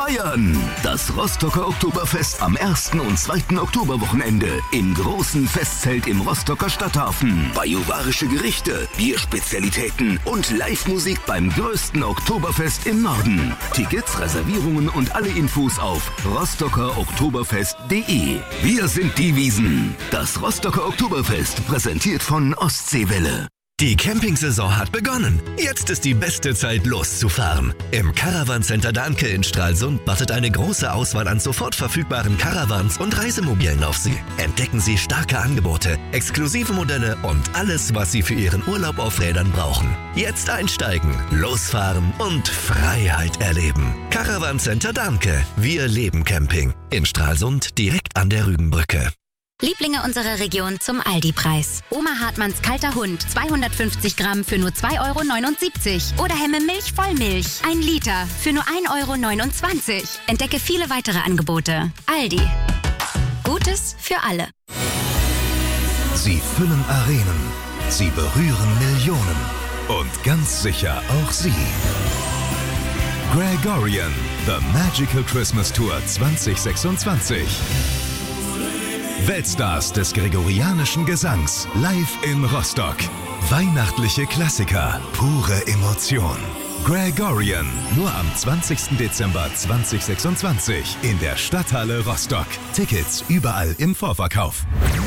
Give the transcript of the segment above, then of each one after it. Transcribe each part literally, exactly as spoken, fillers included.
feiern. Das Rostocker Oktoberfest am ersten und zweiten Oktoberwochenende im großen Festzelt im Rostocker Stadthafen. Bajuwarische Gerichte, Bierspezialitäten und Live-Musik beim größten Oktoberfest im Norden. Tickets, Reservierungen und alle Infos auf rostocker oktoberfest punkt de. Wir sind die Wiesn. Das Rostocker Oktoberfest, präsentiert von Ostseewelle. Die Campingsaison hat begonnen. Jetzt ist die beste Zeit, loszufahren. Im Caravan Center Dahnke in Stralsund wartet eine große Auswahl an sofort verfügbaren Caravans und Reisemobilen auf Sie. Entdecken Sie starke Angebote, exklusive Modelle und alles, was Sie für Ihren Urlaub auf Rädern brauchen. Jetzt einsteigen, losfahren und Freiheit erleben. Caravan Center Dahnke. Wir leben Camping. In Stralsund direkt an der Rügenbrücke. Lieblinge unserer Region zum Aldi-Preis. Oma Hartmanns kalter Hund, zweihundertfünfzig Gramm für nur zwei Euro neunundsiebzig. Oder Hemme Milch Vollmilch, ein Liter für nur ein Euro neunundzwanzig. Entdecke viele weitere Angebote. Aldi. Gutes für alle. Sie füllen Arenen. Sie berühren Millionen. Und ganz sicher auch Sie. Gregorian, The Magical Christmas Tour zwanzig sechsundzwanzig. Weltstars des gregorianischen Gesangs live in Rostock. Weihnachtliche Klassiker, pure Emotion. Gregorian, nur am zwanzigsten Dezember zweitausendsechsundzwanzig in der Stadthalle Rostock. Tickets überall im Vorverkauf.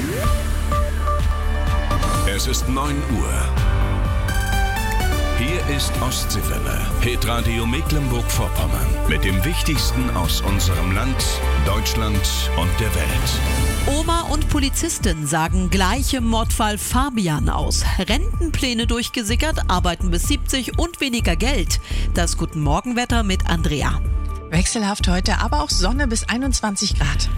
Es ist neun Uhr. Hier ist Ostseewelle, Hitradio Mecklenburg-Vorpommern. Mit dem Wichtigsten aus unserem Land, Deutschland und der Welt. Oma und Polizistin sagen gleich im Mordfall Fabian aus. Rentenpläne durchgesickert, arbeiten bis siebzig und weniger Geld. Das Guten Morgenwetter mit Andrea. Wechselhaft heute, aber auch Sonne bis einundzwanzig Grad.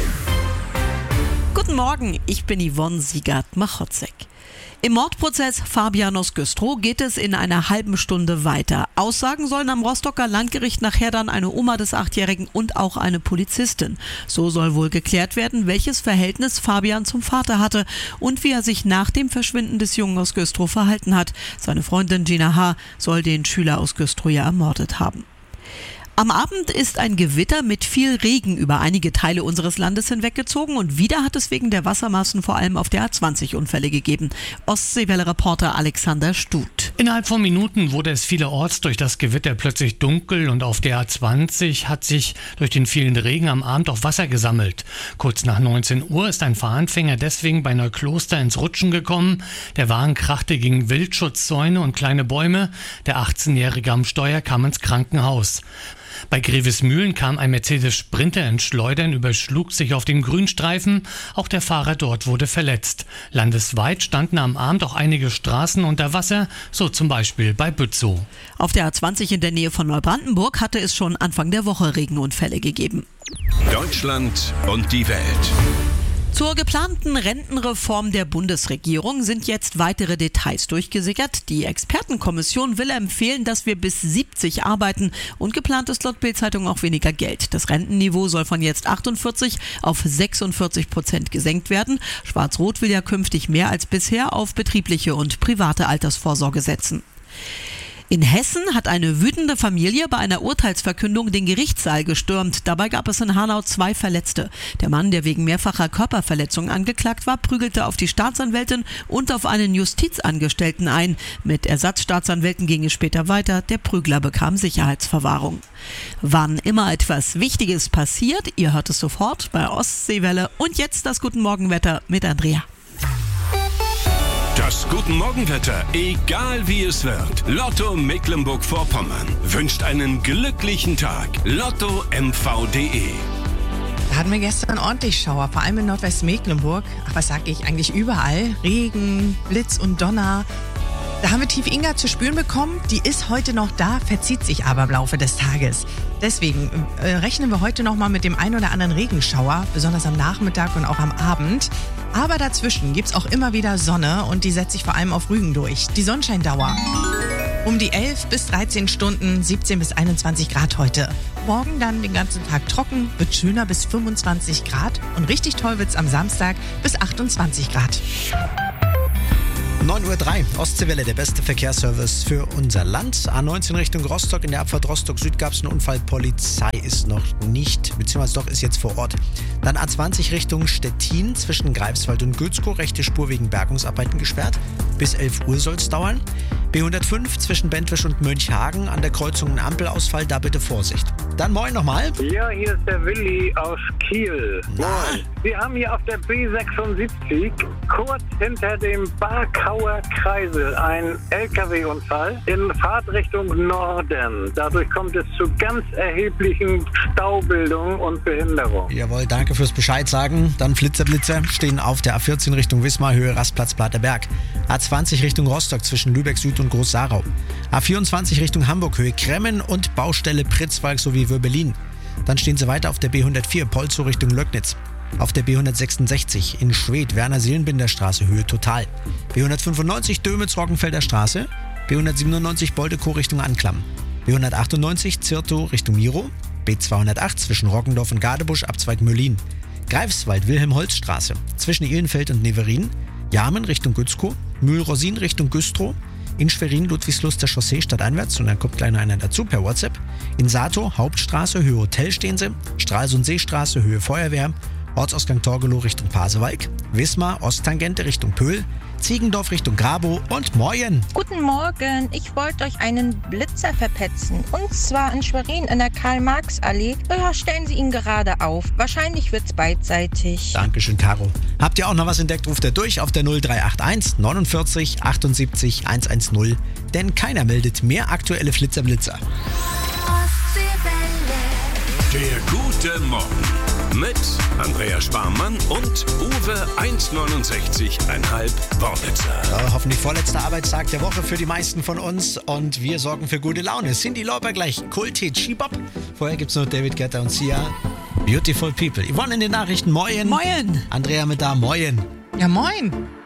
Guten Morgen, ich bin Yvonne Siegert-Machotzek. Im Mordprozess Fabian aus Güstrow geht es in einer halben Stunde weiter. Aussagen sollen am Rostocker Landgericht nachher dann eine Oma des Achtjährigen und auch eine Polizistin. So soll wohl geklärt werden, welches Verhältnis Fabian zum Vater hatte und wie er sich nach dem Verschwinden des Jungen aus Güstrow verhalten hat. Seine Freundin Gina H. soll den Schüler aus Güstrow ja ermordet haben. Am Abend ist ein Gewitter mit viel Regen über einige Teile unseres Landes hinweggezogen und wieder hat es wegen der Wassermassen vor allem auf der A zwanzig Unfälle gegeben. Ostseewelle-Reporter Alexander Stut. Innerhalb von Minuten wurde es vielerorts durch das Gewitter plötzlich dunkel und auf der A zwanzig hat sich durch den vielen Regen am Abend auch Wasser gesammelt. Kurz nach neunzehn Uhr ist ein Fahranfänger deswegen bei Neukloster ins Rutschen gekommen. Der Wagen krachte gegen Wildschutzzäune und kleine Bäume. Der achtzehnjährige am Steuer kam ins Krankenhaus. Bei Grevesmühlen kam ein Mercedes Sprinter ins Schleudern, überschlug sich auf dem Grünstreifen. Auch der Fahrer dort wurde verletzt. Landesweit standen am Abend auch einige Straßen unter Wasser, so zum Beispiel bei Bützow. Auf der A zwanzig in der Nähe von Neubrandenburg hatte es schon Anfang der Woche Regenunfälle gegeben. Deutschland und die Welt. Zur geplanten Rentenreform der Bundesregierung sind jetzt weitere Details durchgesickert. Die Expertenkommission will empfehlen, dass wir bis siebzig arbeiten und geplant ist laut Bild-Zeitung auch weniger Geld. Das Rentenniveau soll von jetzt achtundvierzig auf sechsundvierzig Prozent gesenkt werden. Schwarz-Rot will ja künftig mehr als bisher auf betriebliche und private Altersvorsorge setzen. In Hessen hat eine wütende Familie bei einer Urteilsverkündung den Gerichtssaal gestürmt. Dabei gab es in Hanau zwei Verletzte. Der Mann, der wegen mehrfacher Körperverletzung angeklagt war, prügelte auf die Staatsanwältin und auf einen Justizangestellten ein. Mit Ersatzstaatsanwälten ging es später weiter. Der Prügler bekam Sicherheitsverwahrung. Wann immer etwas Wichtiges passiert, ihr hört es sofort bei Ostseewelle. Und jetzt das Guten Morgenwetter mit Andrea. Das Guten Morgenwetter, egal wie es wird. Lotto Mecklenburg-Vorpommern wünscht einen glücklichen Tag. Lotto M V punkt de. Da hatten wir gestern ordentlich Schauer, vor allem in Nordwestmecklenburg. Ach, was sag ich eigentlich überall? Regen, Blitz und Donner. Da haben wir Tief Inga zu spüren bekommen. Die ist heute noch da, verzieht sich aber im Laufe des Tages. Deswegen äh, rechnen wir heute noch mal mit dem ein oder anderen Regenschauer, besonders am Nachmittag und auch am Abend. Aber dazwischen gibt's auch immer wieder Sonne und die setzt sich vor allem auf Rügen durch. Die Sonnenscheindauer um die elf bis dreizehn Stunden, siebzehn bis einundzwanzig Grad heute. Morgen dann den ganzen Tag trocken, wird schöner bis fünfundzwanzig Grad und richtig toll wird's am Samstag bis achtundzwanzig Grad. neun Uhr drei, Ostseewelle, der beste Verkehrsservice für unser Land. A neunzehn Richtung Rostock, in der Abfahrt Rostock Süd gab es einen Unfall. Polizei ist noch nicht, beziehungsweise doch ist jetzt vor Ort. Dann A zwanzig Richtung Stettin, zwischen Greifswald und Gützkow, rechte Spur wegen Bergungsarbeiten gesperrt. Bis elf Uhr soll es dauern. B hundertfünf zwischen Bentwisch und Mönchhagen, an der Kreuzung ein Ampelausfall, da bitte Vorsicht. Dann moin nochmal. Ja, hier ist der Willi aus Kiel. Moin. Wir haben hier auf der B sechsundsiebzig, kurz hinter dem Barkauer Kreisel, einen L K W-Unfall in Fahrtrichtung Norden. Dadurch kommt es zu ganz erheblichen Staubildungen und Behinderung. Jawohl, danke fürs Bescheid sagen. Dann Flitzer-Blitzer stehen auf der A vierzehn Richtung Wismar, Höhe Rastplatz Platerberg. A zwanzig Richtung Rostock zwischen Lübeck Süd und Groß-Sarau. A vierundzwanzig Richtung Hamburg, Höhe Kremmen und Baustelle Pritzwalk sowie Würbelin. Dann stehen sie weiter auf der B hundertvier, Polzow Richtung Löcknitz. Auf der B hundertsechsundsechzig in Schwedt, Werner-Seelenbinder-Straße, Höhe Total. B hundertfünfundneunzig, Dömitz-Roggenfelder Straße. B hundertsiebenundneunzig, Boldekow Richtung Anklam. B hundertachtundneunzig, Zirtow Richtung Miro. B zweihundertacht zwischen Roggendorf und Gadebusch, Abzweig Möllin. Greifswald, Wilhelm-Holz-Straße, zwischen Ihlenfeld und Neverin. Jarmen Richtung Gützkow. Mühl-Rosin Richtung Güstrow. In Schwerin, Ludwigsluster Chaussee stadteinwärts, und dann kommt gleich noch einer dazu per WhatsApp. In Sato, Hauptstraße, Höhe Hotel stehen sie. Stralsund-Seestraße, Höhe Feuerwehr. Ortsausgang Torgelow Richtung Pasewalk. Wismar, Osttangente Richtung Pöhl. Ziegendorf Richtung Grabow und Moin. Guten Morgen, ich wollte euch einen Blitzer verpetzen. Und zwar in Schwerin in der Karl-Marx-Allee. Ja, stellen Sie ihn gerade auf. Wahrscheinlich wird's beidseitig. Dankeschön, Caro. Habt ihr auch noch was entdeckt, ruft ihr durch auf der null drei acht eins neunundvierzig achtundsiebzig hundertzehn. Denn keiner meldet mehr aktuelle Flitzer-Blitzer. Der gute Morgen mit Andreas Sparmann und Uwe eins neunundsechzig Komma fünf Worbitzer. Ja, hoffentlich vorletzter Arbeitstag der Woche für die meisten von uns und wir sorgen für gute Laune. Cyndi Lauper gleich, Kult-Hit She-Bop. Vorher gibt's noch David Guetta und Sia. Beautiful People. Yvonne in den Nachrichten, moin. Moin. Andrea mit da, moin. Ja, moin.